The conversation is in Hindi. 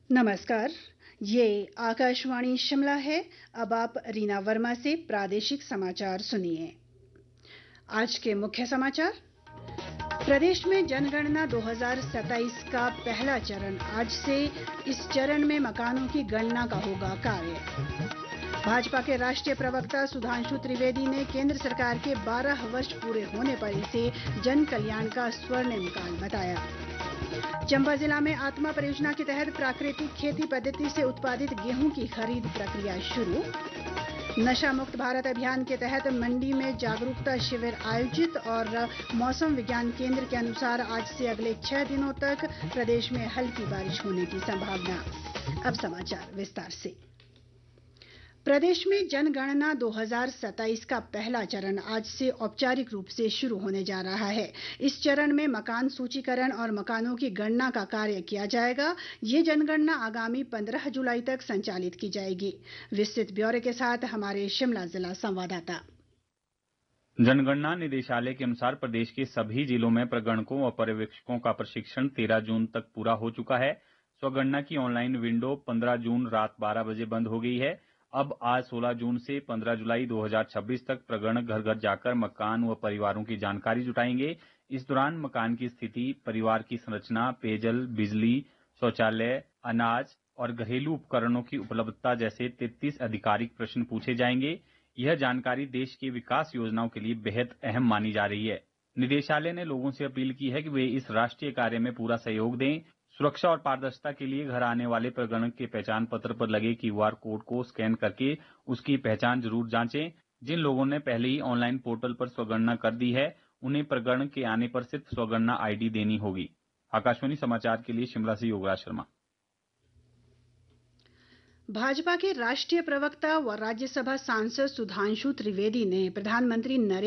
नमस्कार। ये आकाशवाणी शिमला है। अब आप रीना वर्मा से प्रादेशिक समाचार सुनिए। आज के मुख्य समाचार। प्रदेश में जनगणना 2027 का पहला चरण आज से। इस चरण में मकानों की गणना का होगा कार्य। भाजपा के राष्ट्रीय प्रवक्ता सुधांशु त्रिवेदी ने केंद्र सरकार के 12 वर्ष पूरे होने पर इसे जन कल्याण का स्वर्णिम काल बताया। चंबा जिला में आत्मा परियोजना के तहत प्राकृतिक खेती पद्धति से उत्पादित गेहूं की खरीद प्रक्रिया शुरू। नशा मुक्त भारत अभियान के तहत मंडी में जागरूकता शिविर आयोजित और मौसम विज्ञान केंद्र के अनुसार आज से अगले 6 दिनों तक प्रदेश में हल्की बारिश होने की संभावना। अब समाचार विस्तार से। प्रदेश में जनगणना 2027 का पहला चरण आज से औपचारिक रूप से शुरू होने जा रहा है। इस चरण में मकान सूचीकरण और मकानों की गणना का कार्य किया जाएगा। ये जनगणना आगामी 15 जुलाई तक संचालित की जाएगी। विस्तृत ब्यौरे के साथ हमारे शिमला जिला संवाददाता। जनगणना निदेशालय के अनुसार प्रदेश के सभी जिलों में प्रगणकों और पर्यवेक्षकों का प्रशिक्षण 13 जून तक पूरा हो चुका है। स्वगणना की ऑनलाइन विंडो 15 जून रात 12 बजे बंद हो गई है। अब आज 16 जून से 15 जुलाई 2026 तक प्रगणक घर घर जाकर मकान व परिवारों की जानकारी जुटाएंगे। इस दौरान मकान की स्थिति, परिवार की संरचना, पेयजल, बिजली, शौचालय, अनाज और घरेलू उपकरणों की उपलब्धता जैसे 33 आधिकारिक प्रश्न पूछे जाएंगे। यह जानकारी देश की विकास योजनाओं के लिए बेहद अहम मानी जा रही है। निदेशालय ने लोगों से अपील की है कि वे इस राष्ट्रीय कार्य में पूरा सहयोग दें। सुरक्षा और पारदर्शिता के लिए घर आने वाले प्रगणक के पहचान पत्र पर लगे QR कोड को स्कैन करके उसकी पहचान जरूर जांचें। जिन लोगों ने पहले ही ऑनलाइन पोर्टल पर स्वगणना कर दी है, उन्हें प्रगणक के आने पर सिर्फ स्वगणना ID देनी होगी। आकाशवाणी समाचार के लिए शिमला से योगराज शर्मा। भाजपा के राष्ट्रीय प्रवक्ता व राज्यसभा सांसद सुधांशु त्रिवेदी ने प्रधानमंत्री नरेंद्र